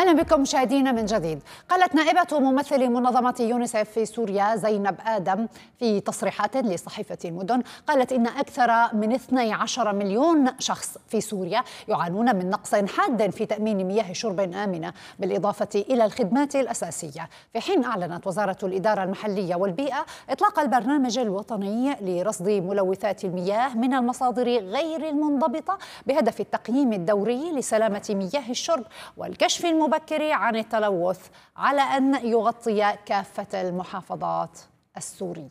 أهلا بكم مشاهدينا من جديد. قالت نائبة ممثل منظمة يونيسف في سوريا زينب آدم في تصريحات لصحيفة المدن، قالت إن أكثر من 12 مليون شخص في سوريا يعانون من نقص حاد في تأمين مياه شرب آمنة بالإضافة إلى الخدمات الأساسية، في حين أعلنت وزارة الإدارة المحلية والبيئة إطلاق البرنامج الوطني لرصد ملوثات المياه من المصادر غير المنضبطة بهدف التقييم الدوري لسلامة مياه الشرب والكشف المبكر عن التلوث على أن يغطي كافة المحافظات السورية.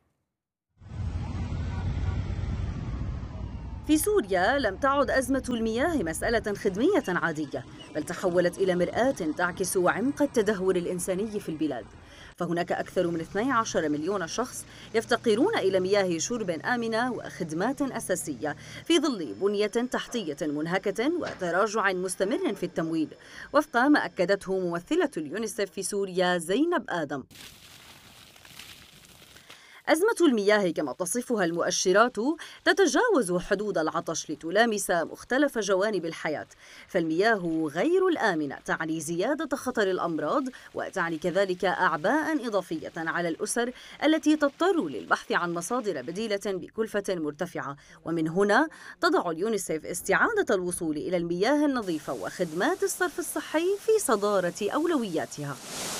في سوريا لم تعد أزمة المياه مسألة خدمية عادية، بل تحولت إلى مرآة تعكس عمق التدهور الإنساني في البلاد. فهناك أكثر من 12 مليون شخص يفتقرون إلى مياه شرب آمنة وخدمات أساسية في ظل بنية تحتية منهكة وتراجع مستمر في التمويل، وفق ما أكدته ممثلة اليونيسف في سوريا زينب آدم. أزمة المياه كما تصفها المؤشرات تتجاوز حدود العطش لتلامس مختلف جوانب الحياة، فالمياه غير الآمنة تعني زيادة خطر الأمراض، وتعني كذلك أعباء إضافية على الأسر التي تضطر للبحث عن مصادر بديلة بكلفة مرتفعة. ومن هنا تضع اليونيسف استعادة الوصول إلى المياه النظيفة وخدمات الصرف الصحي في صدارة أولوياتها.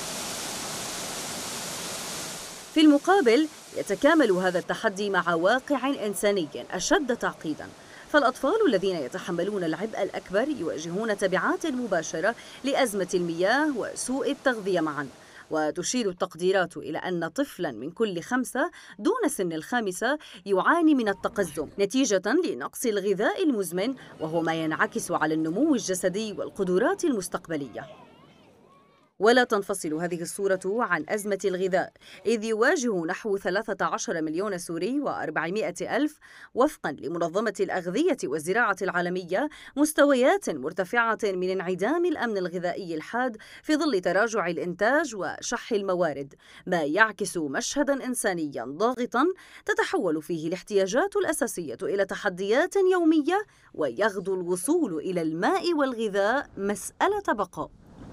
في المقابل يتكامل هذا التحدي مع واقع إنساني أشد تعقيداً، فالأطفال الذين يتحملون العبء الأكبر يواجهون تبعات مباشرة لأزمة المياه وسوء التغذية معاً. وتشير التقديرات إلى أن طفلاً من كل 5 دون سن ال5 يعاني من التقزم نتيجة لنقص الغذاء المزمن، وهو ما ينعكس على النمو الجسدي والقدرات المستقبلية. ولا تنفصل هذه الصورة عن أزمة الغذاء، إذ يواجه نحو 13 مليون سوري و400 ألف وفقا لمنظمة الأغذية والزراعة العالمية مستويات مرتفعة من انعدام الأمن الغذائي الحاد في ظل تراجع الإنتاج وشح الموارد، ما يعكس مشهدا إنسانيا ضاغطا تتحول فيه الاحتياجات الأساسية إلى تحديات يومية، ويغدو الوصول إلى الماء والغذاء مسألة بقاء.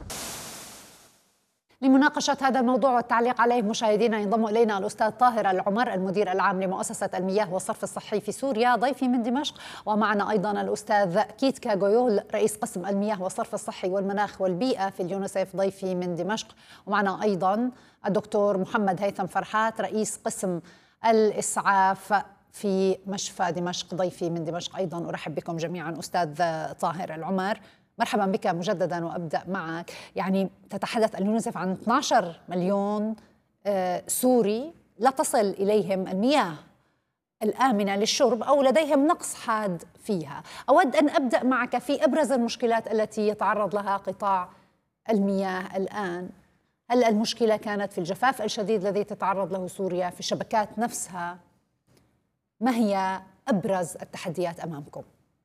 لمناقشة هذا الموضوع والتعليق عليه مشاهدينا ينضم إلينا الأستاذ طاهر العمر المدير العام لمؤسسة المياه والصرف الصحي في سوريا ضيفي من دمشق، ومعنا أيضا الأستاذ كيتكا جويول رئيس قسم المياه والصرف الصحي والمناخ والبيئة في اليونيسف ضيفي من دمشق، ومعنا أيضا الدكتور محمد هيثم فرحات رئيس قسم الإسعاف في مشفى دمشق ضيفي من دمشق أيضا. أرحب بكم جميعا. أستاذ طاهر العمر، مرحبا بك مجددا، وأبدأ معك. يعني تتحدث اليونيسف عن 12 مليون سوري لا تصل إليهم المياه الآمنة للشرب أو لديهم نقص حاد فيها. أود أن أبدأ معك في أبرز المشكلات التي يتعرض لها قطاع المياه الآن. هل المشكلة كانت في الجفاف الشديد الذي تتعرض له سوريا، في الشبكات نفسها؟ ما هي أبرز التحديات أمامكم؟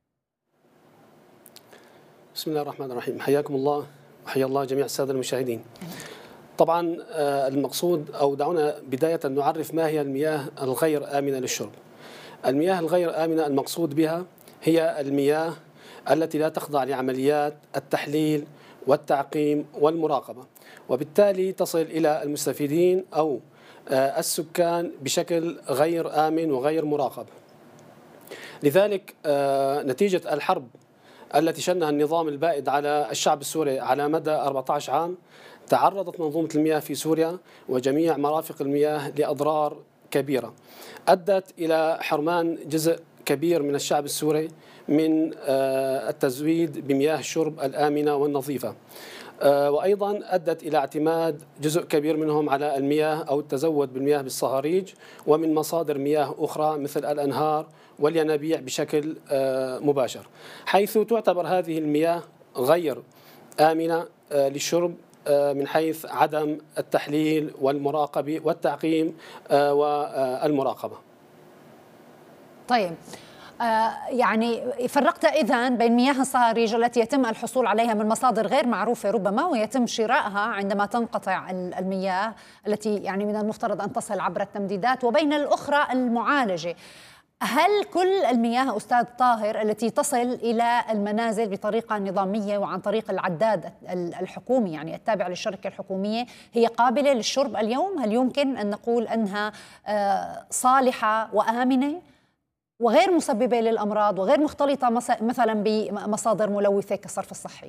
بسم الله الرحمن الرحيم. حياكم الله وحيا الله جميع السادة المشاهدين. طبعا المقصود، أو دعونا بداية نعرف ما هي المياه الغير آمنة للشرب. المياه الغير آمنة المقصود بها هي المياه التي لا تخضع لعمليات التحليل والتعقيم والمراقبة، وبالتالي تصل إلى المستفيدين أو السكان بشكل غير آمن وغير مراقب. لذلك نتيجة الحرب التي شنها النظام البائد على الشعب السوري على مدى 14 عام، تعرضت منظومة المياه في سوريا وجميع مرافق المياه لأضرار كبيرة أدت إلى حرمان جزء كبير من الشعب السوري من التزويد بمياه الشرب الآمنة والنظيفة، وأيضا أدت إلى اعتماد جزء كبير منهم على المياه أو التزود بالمياه بالصهاريج ومن مصادر مياه أخرى مثل الأنهار والينابيع بشكل مباشر، حيث تعتبر هذه المياه غير آمنة للشرب من حيث عدم التحليل والمراقبة والتعقيم والمراقبة. طيب، يعني فرقت إذن بين مياه الصهاريج التي يتم الحصول عليها من مصادر غير معروفة ربما ويتم شرائها عندما تنقطع المياه التي يعني من المفترض أن تصل عبر التمديدات، وبين الأخرى المعالجة. هل كل المياه أستاذ طاهر التي تصل إلى المنازل بطريقة نظامية وعن طريق العداد الحكومي يعني التابع للشركة الحكومية هي قابلة للشرب اليوم؟ هل يمكن أن نقول أنها صالحة وآمنة وغير مسببة للأمراض وغير مختلطة مثلا بمصادر ملوثة كالصرف الصحي؟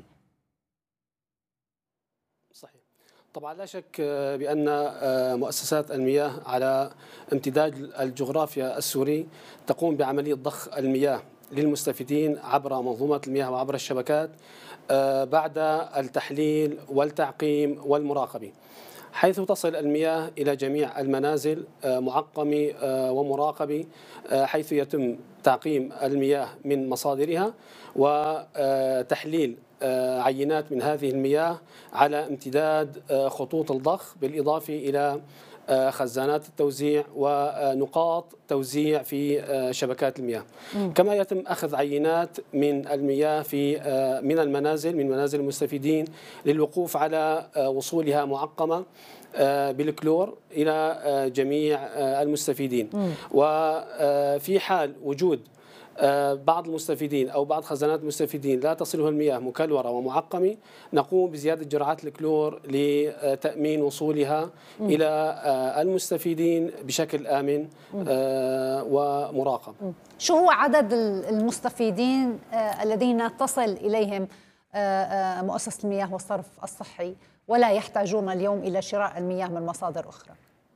صحيح. طبعا لا شك بأن مؤسسات المياه على امتداد الجغرافيا السوري تقوم بعملية ضخ المياه للمستفيدين عبر منظومة المياه وعبر الشبكات بعد التحليل والتعقيم والمراقبة، حيث تصل المياه إلى جميع المنازل معقمة ومراقبة، حيث يتم تعقيم المياه من مصادرها وتحليل عينات من هذه المياه على امتداد خطوط الضخ، بالإضافة إلى خزانات التوزيع ونقاط توزيع في شبكات المياه. كما يتم أخذ عينات من المياه من المنازل، من منازل المستفيدين، للوقوف على وصولها معقمة بالكلور إلى جميع المستفيدين. وفي حال وجود بعض المستفيدين أو بعض خزانات المستفيدين لا تصلها المياه مكلورة ومعقمة، نقوم بزيادة جرعات الكلور لتأمين وصولها إلى المستفيدين بشكل آمن ومراقب. شو هو عدد المستفيدين الذين تصل إليهم مؤسسة المياه والصرف الصحي ولا يحتاجون اليوم إلى شراء المياه من مصادر أخرى؟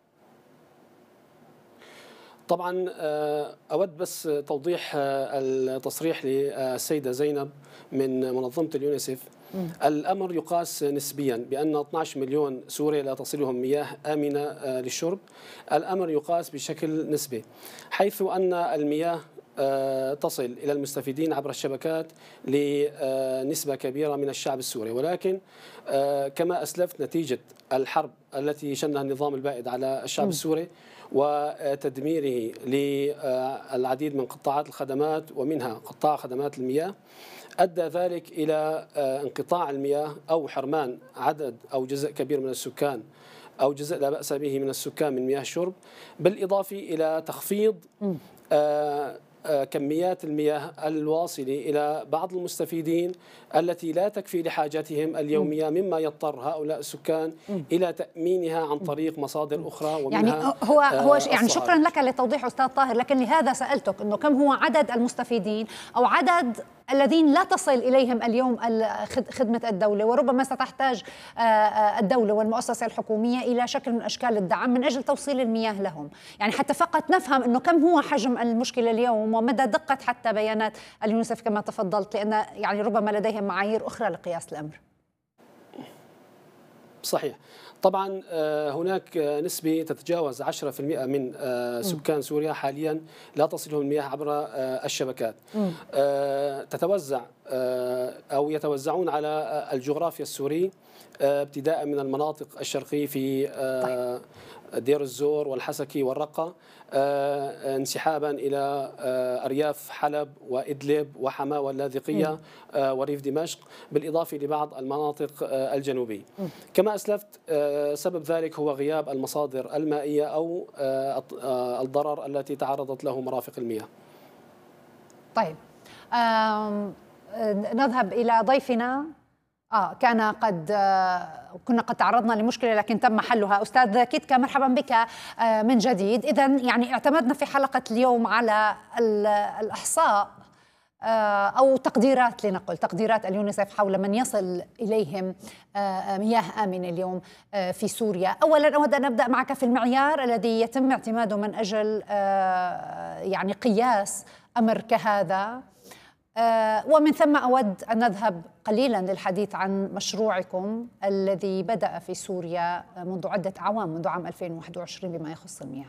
طبعا أود بس توضيح التصريح للسيدة زينب من منظمة اليونيسف. الأمر يقاس نسبيا بأن 12 مليون سوري لا تصلهم مياه آمنة للشرب. الأمر يقاس بشكل نسبي، حيث أن المياه تصل إلى المستفيدين عبر الشبكات لنسبة كبيرة من الشعب السوري، ولكن كما أسلفت نتيجة الحرب التي شنها النظام البائد على الشعب السوري وتدميره للعديد من قطاعات الخدمات ومنها قطاع خدمات المياه، أدى ذلك إلى انقطاع المياه أو حرمان عدد أو جزء كبير من السكان أو جزء لا بأس به من السكان من مياه الشرب، بالإضافة إلى تخفيض كميات المياه الواصلة إلى بعض المستفيدين التي لا تكفي لحاجاتهم اليومية، مما يضطر هؤلاء السكان إلى تأمينها عن طريق مصادر أخرى، ومنها يعني هو يعني شكرا لك لتوضيح أستاذ طاهر، لكن لهذا سألتك أنه كم هو عدد المستفيدين أو عدد الذين لا تصل إليهم اليوم خدمة الدولة، وربما ستحتاج الدولة والمؤسسة الحكومية إلى شكل من أشكال الدعم من أجل توصيل المياه لهم، يعني حتى فقط نفهم أنه كم هو حجم المشكلة اليوم ومدى دقة حتى بيانات اليونيسف كما تفضلت، لأن يعني ربما لديهم معايير أخرى لقياس الأمر. صحيح. طبعا هناك نسبة تتجاوز 10% من سكان سوريا حاليا لا تصلهم المياه عبر الشبكات. تتوزع أو يتوزعون على الجغرافيا السوري، ابتداء من المناطق الشرقية في دير الزور والحسكي والرقة، انسحابا إلى أرياف حلب وإدلب وحماة واللاذقية وريف دمشق، بالإضافة لبعض المناطق الجنوبية. كما أسلفت، سبب ذلك هو غياب المصادر المائية أو الضرر التي تعرضت له مرافق المياه. طيب، نذهب إلى ضيفنا. كنا قد تعرضنا لمشكلة لكن تم حلها. أستاذ كيتكا، مرحبا بك من جديد. إذن يعني اعتمدنا في حلقة اليوم على الإحصاء أو تقديرات، لنقل تقديرات اليونيسف حول من يصل إليهم مياه آمنة اليوم في سوريا. أولا أود أن أبدأ معك في المعيار الذي يتم اعتماده من أجل يعني قياس أمر كهذا، ومن ثم أود أن نذهب قليلا للحديث عن مشروعكم الذي بدأ في سوريا منذ عدة أعوام، منذ عام 2021 بما يخص المياه.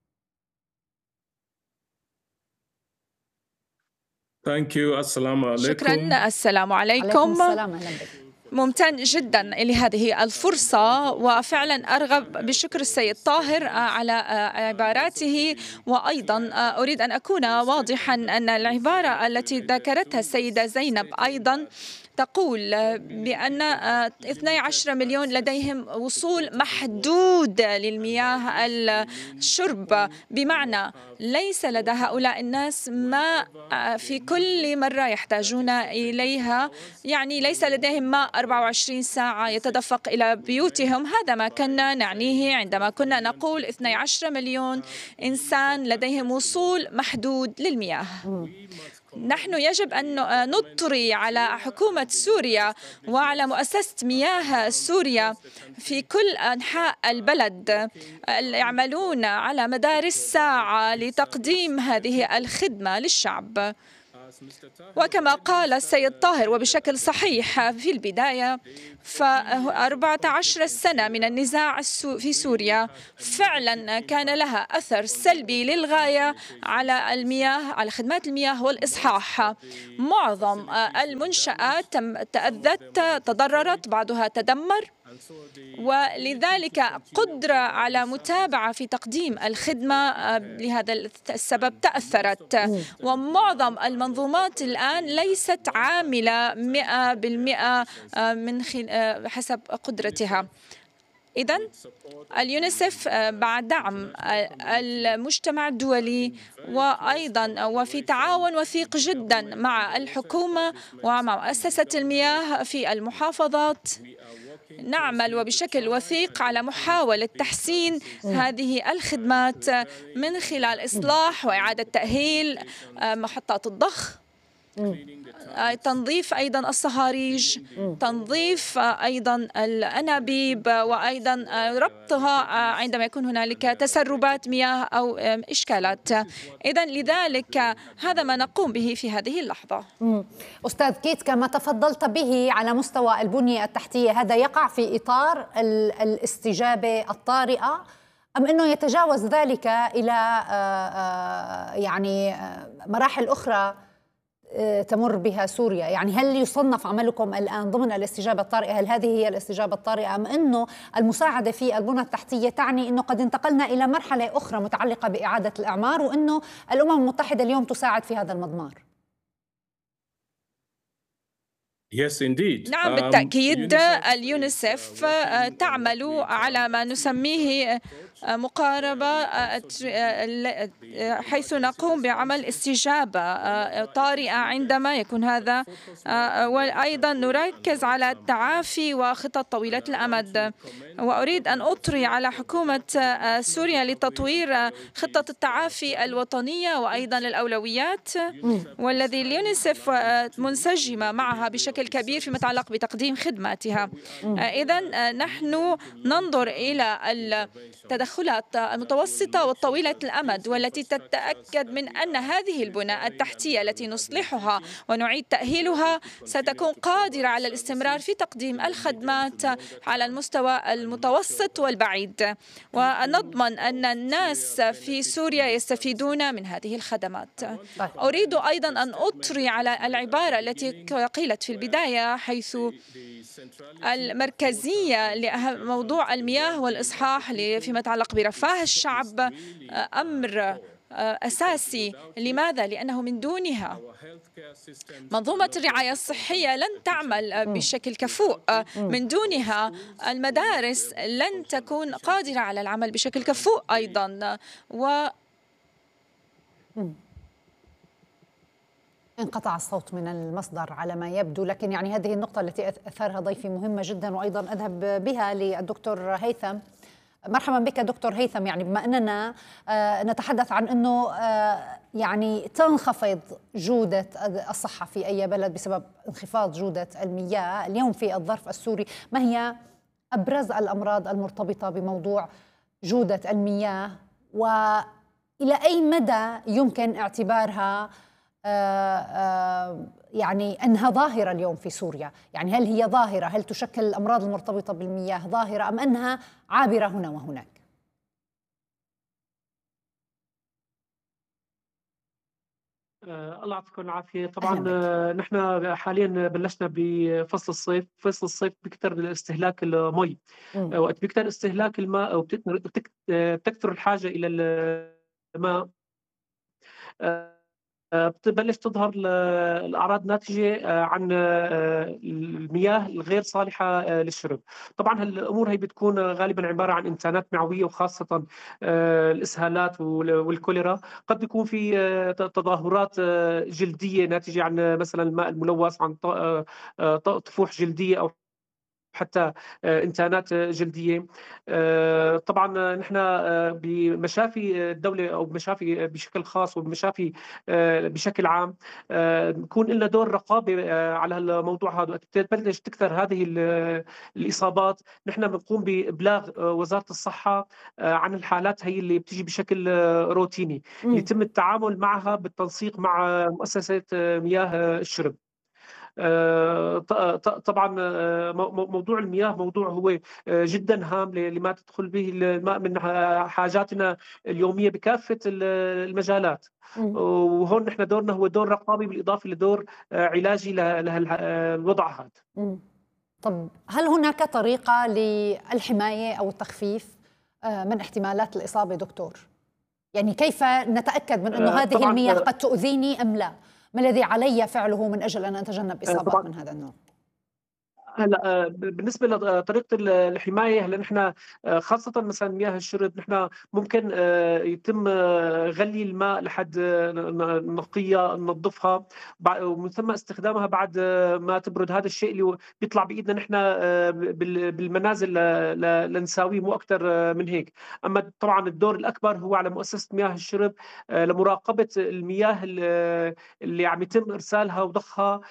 السلام عليكم. شكرا. السلام عليكم. السلام، أهلا بك. ممتن جدا لهذه الفرصة، وفعلا أرغب بشكر السيد طاهر على عباراته، وأيضا أريد أن أكون واضحا أن العبارة التي ذكرتها السيدة زينب أيضا تقول بأن 12 مليون لديهم وصول محدود للمياه الشرب، بمعنى ليس لدى هؤلاء الناس ماء في كل مرة يحتاجون إليها، يعني ليس لديهم ماء 24 ساعة يتدفق إلى بيوتهم. هذا ما كنا نعنيه عندما كنا نقول 12 مليون إنسان لديهم وصول محدود للمياه. نحن يجب أن نطري على حكومة سوريا وعلى مؤسسة مياه سوريا في كل أنحاء البلد يعملون على مدار الساعة لتقديم هذه الخدمة للشعب. وكما قال السيد طاهر وبشكل صحيح في البداية، ف14 سنة من النزاع في سوريا فعلا كان لها أثر سلبي للغاية على المياه، على خدمات المياه والإصحاح. معظم المنشآت تأذت، تضررت، بعضها تدمر، ولذلك قدرة على متابعة في تقديم الخدمة لهذا السبب تأثرت. ومعظم المنظومات الآن ليست عاملة 100% من حسب قدرتها. إذن اليونيسف بعد دعم المجتمع الدولي وأيضا وفي تعاون وثيق جدا مع الحكومة ومع مؤسسة المياه في المحافظات نعمل وبشكل وثيق على محاولة تحسين هذه الخدمات من خلال إصلاح وإعادة تأهيل محطات الضخ، تنظيف أيضا الصهاريج، تنظيف أيضا الأنابيب، وأيضا ربطها عندما يكون هنالك تسربات مياه أو إشكالات. إذن لذلك هذا ما نقوم به في هذه اللحظة. أستاذ كيت، كما تفضلت به على مستوى البنية التحتية، هذا يقع في إطار الاستجابة الطارئة أم أنه يتجاوز ذلك إلى يعني مراحل أخرى تمر بها سوريا؟ يعني هل يصنف عملكم الآن ضمن الاستجابة الطارئة؟ هل هذه هي الاستجابة الطارئة أم أنه المساعدة في البنى التحتية تعني أنه قد انتقلنا إلى مرحلة أخرى متعلقة بإعادة الإعمار وأنه الأمم المتحدة اليوم تساعد في هذا المضمار؟ Yes, indeed. نعم بالتأكيد، اليونيسف تعمل على ما نسميه مقاربة حيث نقوم بعمل استجابة طارئة عندما يكون هذا، وأيضا نركز على التعافي وخطط طويلة الأمد. وأريد أن أطري على حكومة سوريا لتطوير خطة التعافي الوطنية وأيضا الأولويات، والذي اليونيسف منسجمة معها بشكل كبير فيما يتعلق بتقديم خدماتها. إذن نحن ننظر إلى التدخلات المتوسطة والطويلة الأمد والتي تتأكد من أن هذه البنى التحتية التي نصلحها ونعيد تأهيلها ستكون قادرة على الاستمرار في تقديم الخدمات على المستوى المتوسط والبعيد، ونضمن أن الناس في سوريا يستفيدون من هذه الخدمات. أريد أيضا أن أطري على العبارة التي قيلت في البداية، حيث المركزية لموضوع المياه والإصحاح فيما يتعلق برفاه الشعب أمر أساسي. لماذا؟ لأنه من دونها منظومة الرعاية الصحية لن تعمل بشكل كفؤ، من دونها المدارس لن تكون قادرة على العمل بشكل كفؤ أيضا. انقطع الصوت من المصدر على ما يبدو، لكن يعني هذه النقطة التي أثارها ضيفي مهمة جدا، وأيضا أذهب بها للدكتور هيثم. مرحبا بك دكتور هيثم. يعني بما أننا نتحدث عن أنه يعني تنخفض جودة الصحة في أي بلد بسبب انخفاض جودة المياه اليوم في الظرف السوري، ما هي أبرز الأمراض المرتبطة بموضوع جودة المياه، وإلى أي مدى يمكن اعتبارها يعني أنها ظاهرة اليوم في سوريا؟ يعني هل هي ظاهرة؟ هل تشكل الأمراض المرتبطة بالمياه ظاهرة أم أنها عابرة هنا وهناك؟ الله يعطيكم العافية. طبعا نحن حاليا بلشنا بفصل الصيف. فصل الصيف بيكتر استهلاك المي، وقت بيكتر استهلاك الماء أو بتكثر الحاجة إلى الماء، بتبلش تظهر الأعراض ناتجة عن المياه الغير صالحة للشرب. طبعا هالأمور هي بتكون غالبا عبارة عن إنسانات معوية، وخاصة الإسهالات والكوليرا. قد يكون في تظاهرات جلدية ناتجة عن مثلا الماء الملوث، عن طفوح جلدية أو حتى انتانات جلديه. طبعا نحن بمشافي الدوله او بمشافي بشكل خاص وبمشافي بشكل عام بكون لنا دور رقابه على الموضوع هذا. بتبلش تكثر هذه الاصابات، نحن بنقوم بابلاغ وزاره الصحه عن الحالات هي اللي بتيجي بشكل روتيني، يتم التعامل معها بالتنسيق مع مؤسسه مياه الشرب. طبعا موضوع المياه موضوع هو جدا هام لما تدخل به الماء من حاجاتنا اليومية بكافة المجالات. وهون نحن دورنا هو دور رقابي بالإضافة لدور علاجي للوضع هذا. طب هل هناك طريقة للحماية أو التخفيف من احتمالات الإصابة دكتور؟ يعني كيف نتأكد من أنه هذه المياه قد تؤذيني أم لا؟ ما الذي علي فعله من أجل أن أتجنب إصابات من هذا النوع؟ هلا بالنسبه لطريقه الحمايه، هلا نحن خاصه مثلا مياه الشرب نحن ممكن يتم غلي الماء لحد نقيها ننظفها، ومن ثم استخدامها بعد ما تبرد. هذا الشيء اللي بيطلع بايدنا نحن بالمنازل لنساويه، مو اكثر من هيك. اما طبعا الدور الاكبر هو على مؤسسه مياه الشرب لمراقبه المياه اللي عم يتم ارسالها وضخها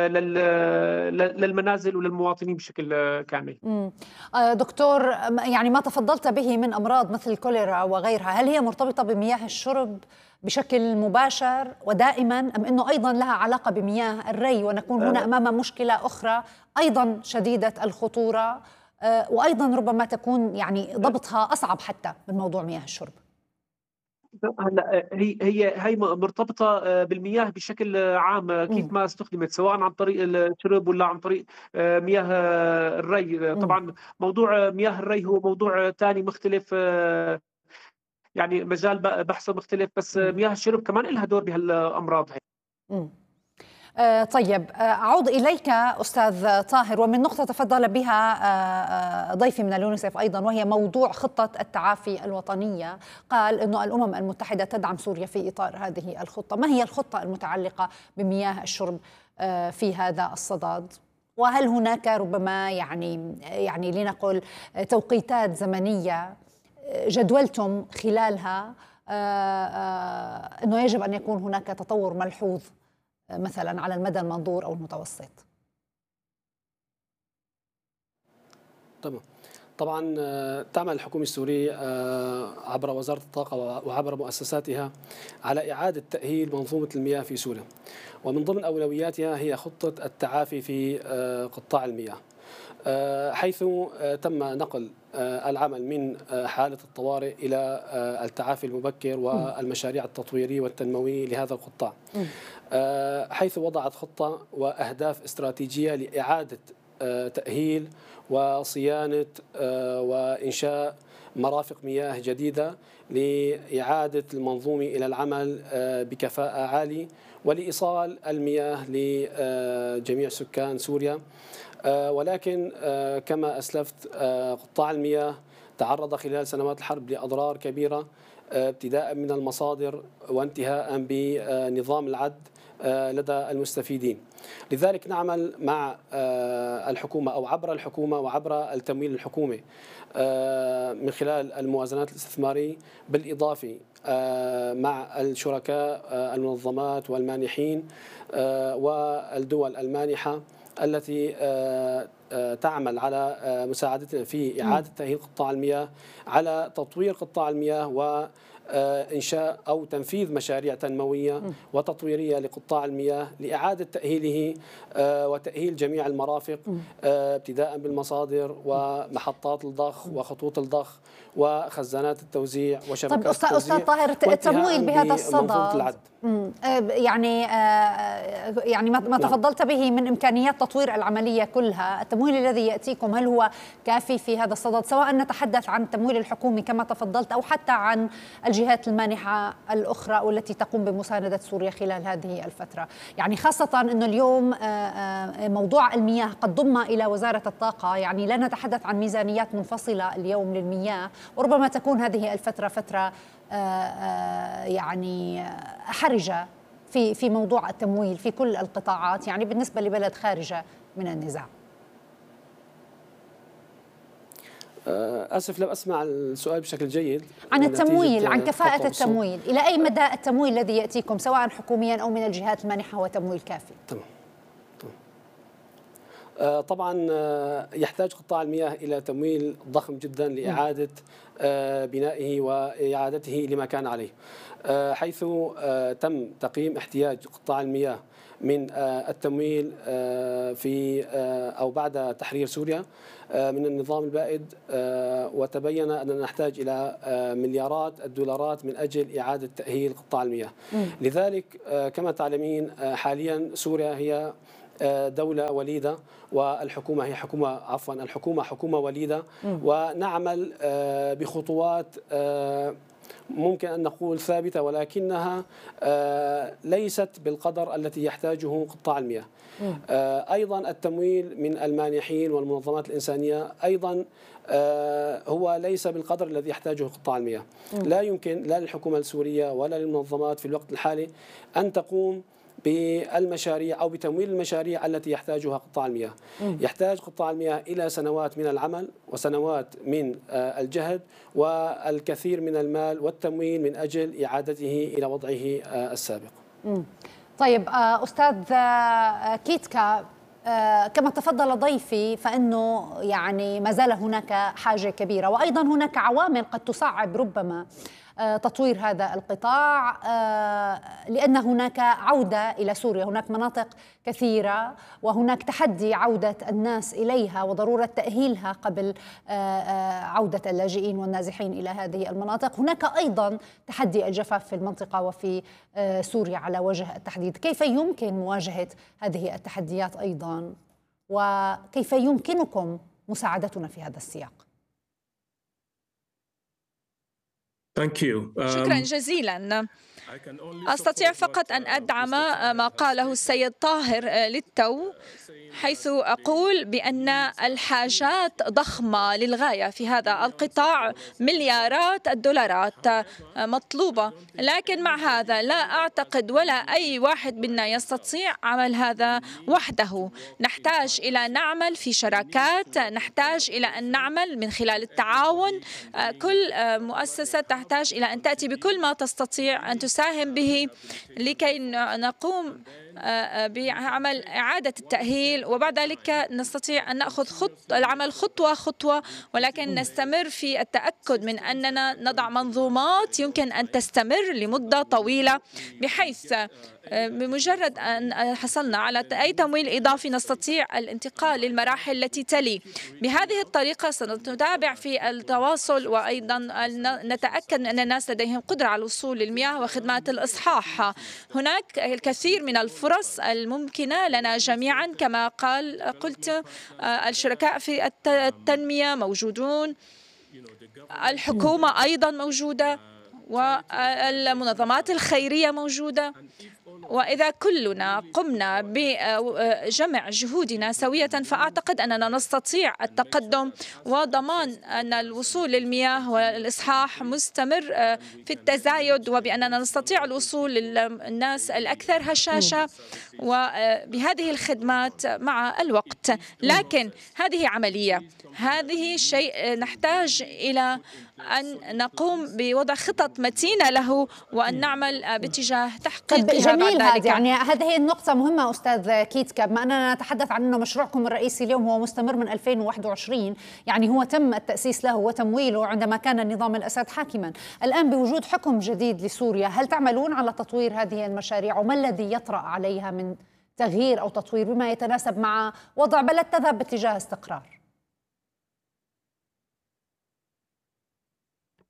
للمنازل وللمواطنين بشكل كامل. دكتور، يعني ما تفضلت به من أمراض مثل الكوليرا وغيرها، هل هي مرتبطة بمياه الشرب بشكل مباشر ودائما، أم أنه أيضا لها علاقة بمياه الري، ونكون هنا أمام مشكلة أخرى أيضا شديدة الخطورة وأيضا ربما تكون يعني ضبطها أصعب حتى من موضوع مياه الشرب؟ هلا هي مرتبطه بالمياه بشكل عام، كيف ما استخدمت سواء عن طريق الشرب ولا عن طريق مياه الري. طبعا موضوع مياه الري هو موضوع ثاني مختلف، يعني مجال بحثه مختلف، بس مياه الشرب كمان لها دور بهالامراض هي. طيب، أعود إليك أستاذ طاهر، ومن نقطة تفضل بها ضيفي من اليونيسف أيضا، وهي موضوع خطة التعافي الوطنية. قال أنه الأمم المتحدة تدعم سوريا في إطار هذه الخطة. ما هي الخطة المتعلقة بمياه الشرب في هذا الصدد؟ وهل هناك ربما يعني لنقل توقيتات زمنية جدولتم خلالها أنه يجب أن يكون هناك تطور ملحوظ مثلا على المدى المنظور أو المتوسط؟ طبعا تعمل الحكومة السورية عبر وزارة الطاقة وعبر مؤسساتها على إعادة تأهيل منظومة المياه في سوريا، ومن ضمن أولوياتها هي خطة التعافي في قطاع المياه، حيث تم نقل العمل من حالة الطوارئ إلى التعافي المبكر والمشاريع التطويرية والتنموية لهذا القطاع، حيث وضعت خطة وأهداف استراتيجية لإعادة تأهيل وصيانة وإنشاء مرافق مياه جديدة لإعادة المنظومة إلى العمل بكفاءة عالية ولإيصال المياه لجميع سكان سوريا. ولكن كما أسلفت، قطاع المياه تعرض خلال سنوات الحرب لأضرار كبيرة، ابتداء من المصادر وانتهاء بنظام العد لدى المستفيدين. لذلك نعمل مع الحكومة أو عبر الحكومة وعبر التمويل الحكومي من خلال الموازنات الاستثمارية، بالإضافة مع الشركاء المنظمات والمانحين والدول المانحة التي تعمل على مساعدتنا في إعادة تأهيل قطاع المياه، على تطوير قطاع المياه وإنشاء أو تنفيذ مشاريع تنموية وتطويرية لقطاع المياه لإعادة تأهيله وتأهيل جميع المرافق، ابتداء بالمصادر ومحطات الضخ وخطوط الضخ وخزانات التوزيع وشبكات التوزيع. أستاذ طاهر، التمويل بهذا الصدد يعني ما تفضلت به من إمكانيات تطوير العملية كلها، التمويل الذي يأتيكم هل هو كافي في هذا الصدد؟ سواء نتحدث عن التمويل الحكومي كما تفضلت أو حتى عن الجهات الجهات المانحة الأخرى والتي تقوم بمساندة سوريا خلال هذه الفترة؟ يعني خاصة أنه اليوم موضوع المياه قد ضم إلى وزارة الطاقة، يعني لا نتحدث عن ميزانيات منفصلة اليوم للمياه، وربما تكون هذه الفترة فترة يعني حرجة في موضوع التمويل في كل القطاعات، يعني بالنسبة لبلد خارجة من النزاع. آسف لم أسمع السؤال بشكل جيد. عن التمويل، عن كفاءة التمويل، إلى أي مدى التمويل الذي يأتيكم سواء حكوميا أو من الجهات المانحة هو تمويل كافي؟ تمام. طبعا يحتاج قطاع المياه إلى تمويل ضخم جدا لإعادة بنائه وإعادته لما كان عليه، حيث تم تقييم احتياج قطاع المياه من التمويل في أو بعد تحرير سوريا من النظام البائد، وتبين أننا نحتاج إلى مليارات الدولارات من أجل إعادة تأهيل قطاع المياه. لذلك كما تعلمين حاليا سوريا هي دولة وليدة، والحكومة هي الحكومة حكومة وليدة، ونعمل بخطوات ممكن أن نقول ثابتة، ولكنها ليست بالقدر التي يحتاجه قطاع المياه. أيضا التمويل من المانحين والمنظمات الإنسانية أيضا هو ليس بالقدر الذي يحتاجه قطاع المياه. لا يمكن لا للحكومة السورية ولا للمنظمات في الوقت الحالي أن تقوم بالمشاريع أو بتمويل المشاريع التي يحتاجها قطاع المياه. يحتاج قطاع المياه إلى سنوات من العمل وسنوات من الجهد والكثير من المال والتمويل من أجل إعادته إلى وضعه السابق. طيب أستاذ كيتكا، كما تفضل ضيفي فإنه يعني ما زال هناك حاجة كبيرة، وأيضا هناك عوامل قد تصعب ربما تطوير هذا القطاع، لأن هناك عودة إلى سوريا، هناك مناطق كثيرة وهناك تحدي عودة الناس إليها وضرورة تأهيلها قبل عودة اللاجئين والنازحين إلى هذه المناطق. هناك أيضا تحدي الجفاف في المنطقة وفي سوريا على وجه التحديد. كيف يمكن مواجهة هذه التحديات أيضا، وكيف يمكنكم مساعدتنا في هذا السياق؟ شكرا جزيلا. أستطيع فقط أن أدعم ما قاله السيد طاهر للتو، حيث أقول بأن الحاجات ضخمة للغاية في هذا القطاع، مليارات الدولارات مطلوبة، لكن مع هذا لا أعتقد ولا أي واحد منا يستطيع عمل هذا وحده. نحتاج إلى نعمل في شراكات، نحتاج إلى أن نعمل من خلال التعاون. كل مؤسسة تحتاج إلى أن تأتي بكل ما تستطيع أن تساهم به لكي نقوم بعمل إعادة التأهيل، وبعد ذلك نستطيع أن نأخذ العمل خطوة خطوة، ولكن نستمر في التأكد من أننا نضع منظومات يمكن أن تستمر لمدة طويلة، بحيث بمجرد أن حصلنا على أي تمويل إضافي نستطيع الانتقال للمراحل التي تلي. بهذه الطريقة سنتابع في التواصل، وأيضا نتأكد أن الناس لديهم قدرة على الوصول للمياه وخدمات الإصحاح. هناك الكثير من الفرص الممكنة لنا جميعا، كما قلت الشركاء في التنمية موجودون، الحكومة أيضا موجودة، والمنظمات الخيرية موجودة. وإذا كلنا قمنا بجمع جهودنا سوية فأعتقد أننا نستطيع التقدم وضمان أن الوصول للمياه والإصحاح مستمر في التزايد، وبأننا نستطيع الوصول للناس الأكثر هشاشة وبهذه الخدمات مع الوقت. لكن هذه عملية، هذه شيء نحتاج إلى أن نقوم بوضع خطط متينة له وأن نعمل باتجاه تحقيقها بعد ذلك. يعني هذه النقطة مهمة أستاذ كيتكا، بما أننا نتحدث عن أنه مشروعكم الرئيسي اليوم هو مستمر من 2021، يعني هو تم التأسيس له وتمويله عندما كان النظام الأسد حاكما. الآن بوجود حكم جديد لسوريا، هل تعملون على تطوير هذه المشاريع، وما الذي يطرأ عليها من تغيير أو تطوير بما يتناسب مع وضع بلد تذهب باتجاه استقرار؟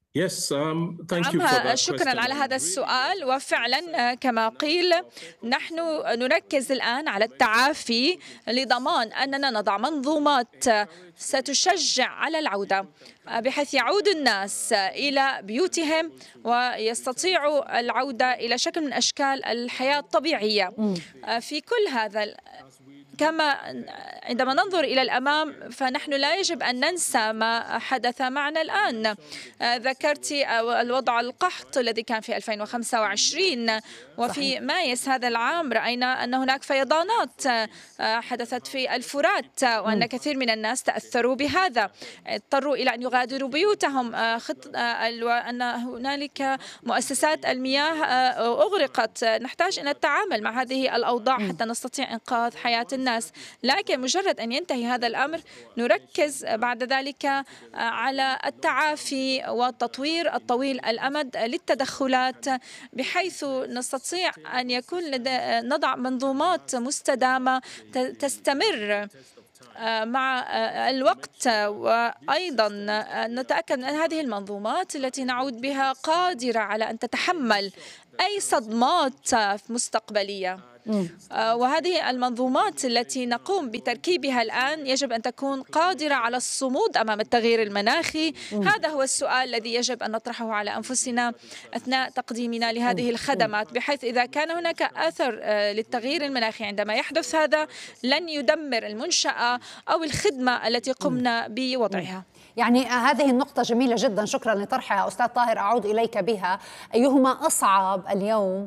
شكرا على هذا السؤال. وفعلا كما قيل نحن نركز الآن على التعافي لضمان أننا نضع منظومات ستشجع على العودة بحيث يعود الناس إلى بيوتهم ويستطيعوا العودة إلى شكل من أشكال الحياة الطبيعية. في كل هذا كما عندما ننظر إلى الأمام فنحن لا يجب أن ننسى ما حدث معنا الآن. ذكرت الوضع القحط الذي كان في 2025 وفي مايس هذا العام رأينا أن هناك فيضانات حدثت في الفرات وأن كثير من الناس تأثروا بهذا، اضطروا إلى أن يغادروا بيوتهم، وأن هنالك مؤسسات المياه أغرقت. نحتاج أن نتعامل مع هذه الأوضاع حتى نستطيع إنقاذ حياة الناس، لكن مجرد أن ينتهي هذا الأمر نركز بعد ذلك على التعافي والتطوير الطويل الأمد للتدخلات بحيث نستطيع أن يكون نضع منظومات مستدامة تستمر مع الوقت، وأيضا نتأكد أن هذه المنظومات التي نعود بها قادرة على أن تتحمل أي صدمات مستقبلية. وهذه المنظومات التي نقوم بتركيبها الآن يجب أن تكون قادرة على الصمود أمام التغيير المناخي. هذا هو السؤال الذي يجب أن نطرحه على أنفسنا أثناء تقديمنا لهذه الخدمات، بحيث إذا كان هناك أثر للتغيير المناخي عندما يحدث هذا لن يدمر المنشأة أو الخدمة التي قمنا بوضعها. يعني هذه النقطة جميلة جدا، شكرا لطرحها أستاذ طاهر. أعود إليك بها، أيهما أصعب اليوم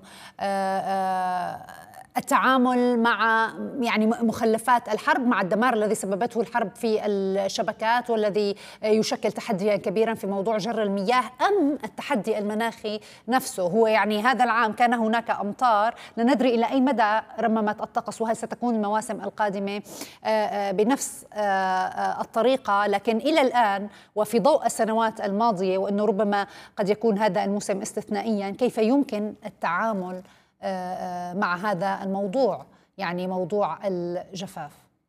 التعامل مع يعني مخلفات الحرب مع الدمار الذي سببته الحرب في الشبكات والذي يشكل تحديا كبيرا في موضوع جر المياه، أم التحدي المناخي نفسه؟ هو يعني هذا العام كان هناك أمطار، لا ندري إلى أي مدى رممت الطقس وهل ستكون المواسم القادمة بنفس الطريقة، لكن إلى الآن وفي ضوء السنوات الماضية وأنه ربما قد يكون هذا الموسم استثنائيا، كيف يمكن التعامل مع هذا الموضوع، يعني موضوع الجفاف؟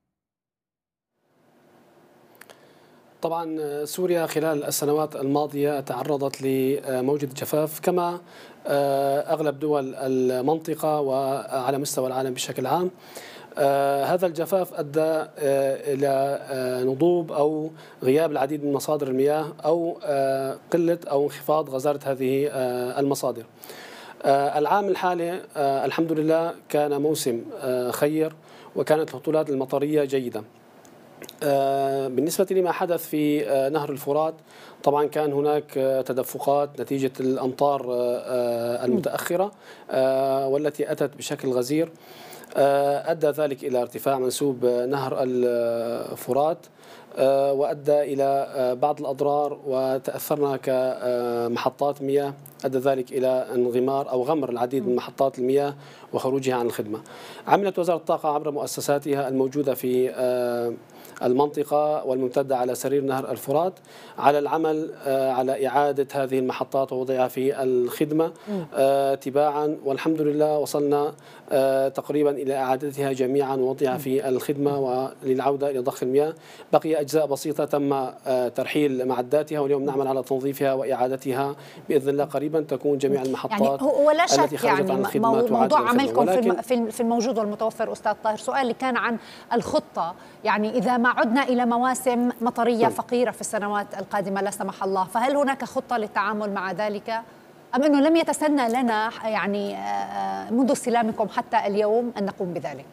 طبعا سوريا خلال السنوات الماضية تعرضت لموجة جفاف كما أغلب دول المنطقة وعلى مستوى العالم بشكل عام. هذا الجفاف أدى إلى نضوب أو غياب العديد من مصادر المياه أو قلة أو انخفاض غزارة هذه المصادر. العام الحالي الحمد لله كان موسم خير وكانت الهطولات المطرية جيدة. بالنسبة لما حدث في نهر الفرات طبعا كان هناك تدفقات نتيجة الأمطار المتأخرة والتي أتت بشكل غزير، أدى ذلك إلى ارتفاع منسوب نهر الفرات وأدى إلى بعض الأضرار، وتأثرنا كمحطات مياه، أدى ذلك إلى انغمار أو غمر العديد من محطات المياه وخروجها عن الخدمة. عملت وزارة الطاقة عبر مؤسساتها الموجودة في المنطقة والممتدة على سرير نهر الفرات على العمل على إعادة هذه المحطات ووضعها في الخدمة تباعا، والحمد لله وصلنا تقريبا إلى إعادتها جميعا ووضعها في الخدمة وللعودة إلى ضخ المياه. بقي أجزاء بسيطة تم ترحيل معداتها، واليوم نعمل على تنظيفها وإعادتها بإذن الله. قريبا تكون جميع المحطات يعني ولا شك التي خرجت عن الخدمة موضوع عملكم في الموجود والمتوفر أستاذ طاهر. سؤالي كان عن الخطة، يعني إذا ما عدنا إلى مواسم مطرية فقيرة في السنوات القادمة لا سمح الله، فهل هناك خطة للتعامل مع ذلك أم أنه لم يتسنى لنا يعني منذ استلامكم حتى اليوم أن نقوم بذلك؟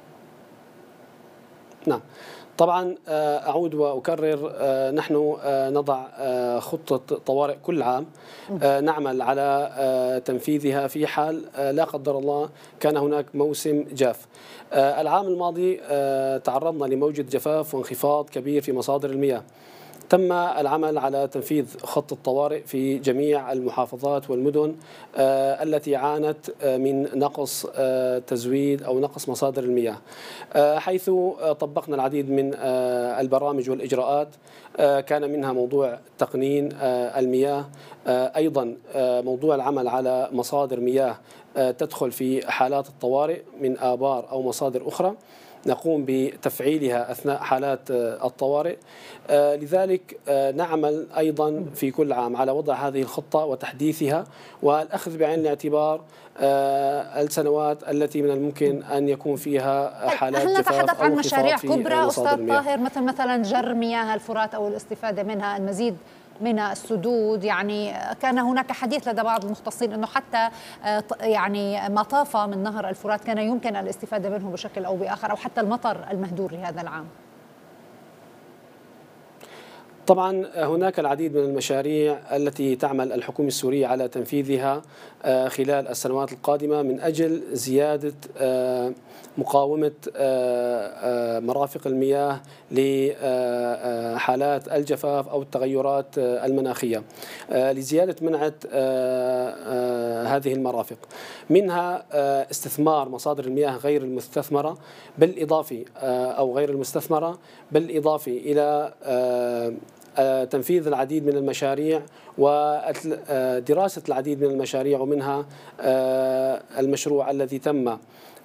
نعم طبعا أعود وأكرر، نحن نضع خطة طوارئ كل عام نعمل على تنفيذها في حال لا قدر الله كان هناك موسم جاف. العام الماضي تعرضنا لموجة جفاف وانخفاض كبير في مصادر المياه. تم العمل على تنفيذ خط الطوارئ في جميع المحافظات والمدن التي عانت من نقص تزويد أو نقص مصادر المياه، حيث طبقنا العديد من البرامج والإجراءات، كان منها موضوع تقنين المياه، أيضا موضوع العمل على مصادر مياه تدخل في حالات الطوارئ من آبار أو مصادر أخرى، نقوم بتفعيلها أثناء حالات الطوارئ. لذلك نعمل أيضا في كل عام على وضع هذه الخطة وتحديثها والأخذ بعين الاعتبار السنوات التي من الممكن أن يكون فيها حالات هل جفاف نتحدث عن مشاريع كبرى أستاذ طاهر مثلا جر مياه الفرات أو الاستفادة منها، المزيد من السدود؟ يعني كان هناك حديث لدى بعض المختصين أنه حتى يعني ما طاف من نهر الفرات كان يمكن الاستفادة منه بشكل أو بآخر، أو حتى المطر المهدور لهذا العام. طبعا هناك العديد من المشاريع التي تعمل الحكومة السورية على تنفيذها خلال السنوات القادمة من أجل زيادة مقاومة مرافق المياه لحالات الجفاف أو التغيرات المناخية، لزيادة منعة هذه المرافق، منها استثمار مصادر المياه غير المستثمرة بالإضافة أو غير المستثمرة، بالإضافة إلى تنفيذ العديد من المشاريع ودراسة العديد من المشاريع، ومنها المشروع الذي تم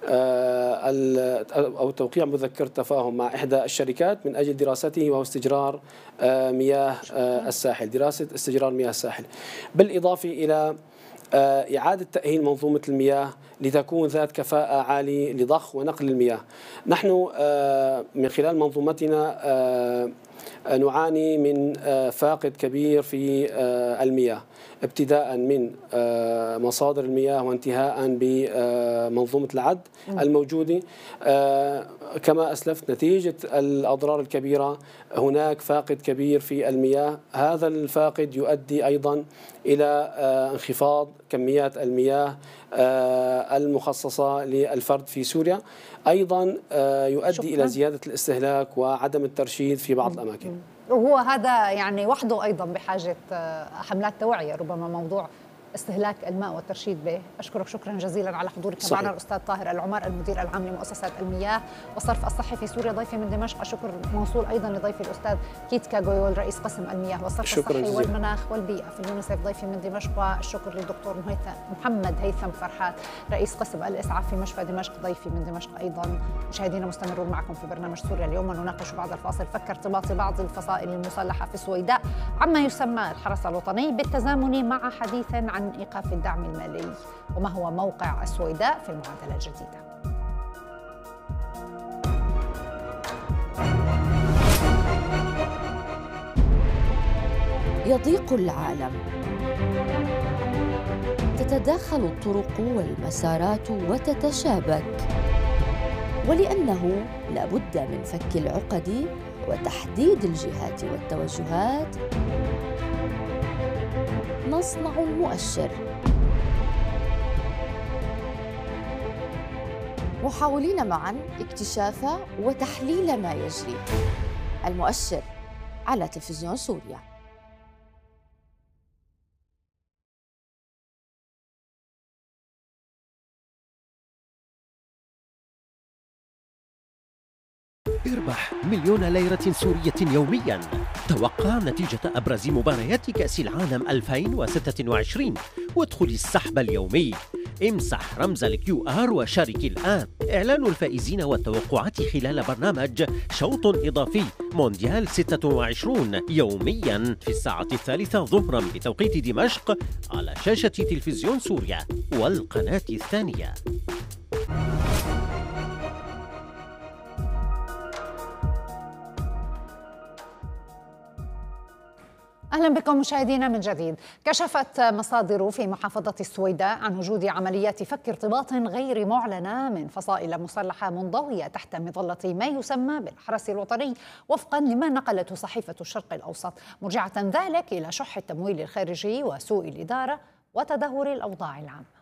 أو توقيع مذكرة تفاهم مع إحدى الشركات من أجل دراسته، وهو استجرار مياه الساحل، دراسة استجرار مياه الساحل، بالإضافة إلى إعادة تأهيل منظومة المياه لتكون ذات كفاءة عالية لضخ ونقل المياه. نحن من خلال منظومتنا نعاني من فاقد كبير في المياه، ابتداء من مصادر المياه وانتهاء بمنظومة العد الموجودة. كما أسلفت نتيجة الأضرار الكبيرة هناك فاقد كبير في المياه، هذا الفاقد يؤدي أيضا إلى انخفاض كميات المياه المخصصة للفرد في سوريا، أيضا يؤدي إلى زيادة الاستهلاك وعدم الترشيد في بعض الأماكن. وهو هذا يعني وحده أيضا بحاجة حملات توعية، ربما موضوع استهلاك الماء والترشيد به. أشكرك شكرا جزيلا على حضورك معنا الأستاذ طاهر العمر، المدير العام لمؤسسة المياه والصرف الصحي في سوريا، ضيفي من دمشق. الشكر موصول أيضا لضيفي الأستاذ كيت كاغويول، رئيس قسم المياه والصرف الصحي والمناخ والبيئة في اليونيسف، ضيفي من دمشق. والشكر للدكتور محمد هيثم فرحات، رئيس قسم الإسعاف في مشفى دمشق، ضيفي من دمشق أيضا. مشاهدينا مستمرون معكم في برنامج سوريا اليوم، ونناقش بعد الفاصل فك ارتباط بعض الفصائل المسلحة في السويداء عما يسمى الحرس الوطني بالتزامن مع حديث عن إيقاف الدعم المالي، وما هو موقع السويداء في المعادلة الجديدة. يضيق العالم، تتداخل الطرق والمسارات وتتشابك، ولأنه لا بد من فك العقد وتحديد الجهات والتوجهات نصنع المؤشر، محاولين معا اكتشاف وتحليل ما يجري. المؤشر على تلفزيون سوريا. اربح 1,000,000 ليرة سورية يومياً. توقع نتيجة أبرز مباريات كأس العالم 2026 وادخل السحب اليومي. امسح رمز الQR وشارك الآن. إعلان الفائزين والتوقعات خلال برنامج شوط إضافي مونديال 26 يومياً في الساعة 3 ظهراً بتوقيت دمشق على شاشة تلفزيون سوريا والقناة الثانية. أهلا بكم مشاهدينا من جديد. كشفت مصادر في محافظة السويداء عن وجود عمليات فك ارتباط غير معلنة من فصائل مسلحة منضوية تحت مظلة ما يسمى بالحرس الوطني، وفقا لما نقلته صحيفة الشرق الأوسط، مرجعة ذلك إلى شح التمويل الخارجي وسوء الإدارة وتدهور الأوضاع العامة.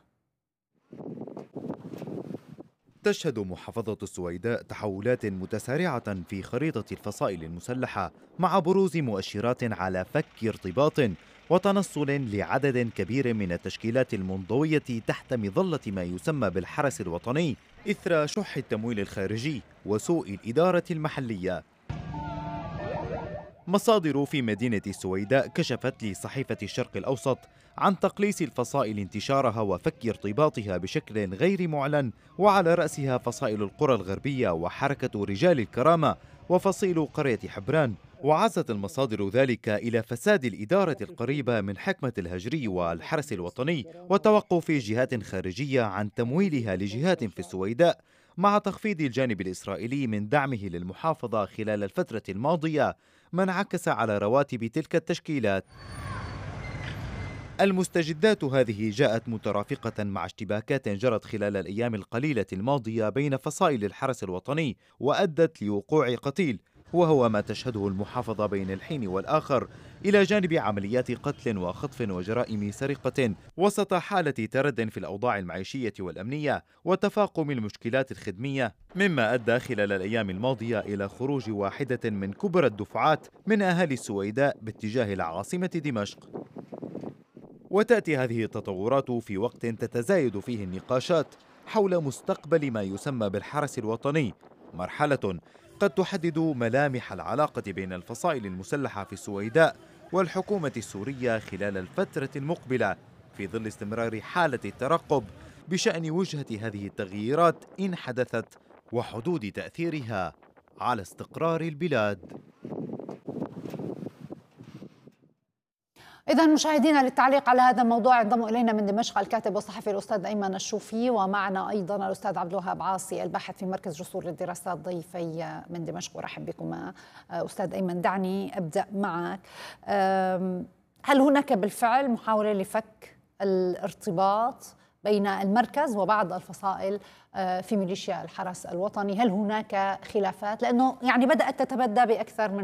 تشهد محافظة السويداء تحولات متسارعة في خريطة الفصائل المسلحة، مع بروز مؤشرات على فك ارتباط وتنصل لعدد كبير من التشكيلات المنضوية تحت مظلة ما يسمى بالحرس الوطني، إثر شح التمويل الخارجي وسوء الإدارة المحلية. مصادر في مدينة السويداء كشفت لصحيفة الشرق الأوسط عن تقليص الفصائل انتشارها وفك ارتباطها بشكل غير معلن، وعلى رأسها فصائل القرى الغربية وحركة رجال الكرامة وفصيل قرية حبران. وعزت المصادر ذلك إلى فساد الإدارة القريبة من حكمة الهجري والحرس الوطني وتوقف جهات خارجية عن تمويلها لجهات في السويداء، مع تخفيض الجانب الإسرائيلي من دعمه للمحافظة خلال الفترة الماضية، ما انعكس على رواتب تلك التشكيلات. المستجدات هذه جاءت مترافقة مع اشتباكات جرت خلال الأيام القليلة الماضية بين فصائل الحرس الوطني وأدت لوقوع قتيل، وهو ما تشهده المحافظة بين الحين والآخر، إلى جانب عمليات قتل وخطف وجرائم سرقة، وسط حالة ترد في الأوضاع المعيشية والأمنية وتفاقم المشكلات الخدمية، مما أدى خلال الأيام الماضية إلى خروج واحدة من كبرى الدفعات من أهالي السويداء باتجاه العاصمة دمشق. وتأتي هذه التطورات في وقت تتزايد فيه النقاشات حول مستقبل ما يسمى بالحرس الوطني، مرحلة قد تحدد ملامح العلاقة بين الفصائل المسلحة في السويداء والحكومة السورية خلال الفترة المقبلة، في ظل استمرار حالة الترقب بشأن وجهة هذه التغييرات إن حدثت وحدود تأثيرها على استقرار البلاد. إذا مشاهدينا، للتعليق على هذا الموضوع ينضم إلينا من دمشق الكاتب والصحفي الأستاذ أيمن الشوفي، ومعنا أيضا الأستاذ عبد الوهاب عاصي الباحث في مركز جسور للدراسات، ضيفي من دمشق. ورحب بكم أستاذ أيمن. دعني أبدأ معك. هل هناك بالفعل محاولة لفك الارتباط بين المركز وبعض الفصائل في ميليشيا الحرس الوطني؟ هل هناك خلافات؟ لأنه يعني بدأت تتبدى بأكثر من